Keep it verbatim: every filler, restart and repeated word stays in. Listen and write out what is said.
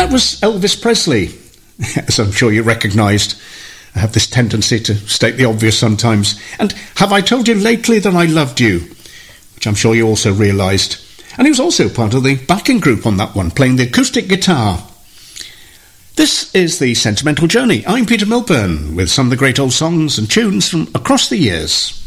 that was Elvis Presley, as I'm sure you recognised. I have this tendency to state the obvious sometimes. And Have I Told You Lately That I Loved You, which I'm sure you also realised. And he was also part of the backing group on that one, playing the acoustic guitar. This is The Sentimental Journey. I'm Peter Milburn, with some of the great old songs and tunes from across the years.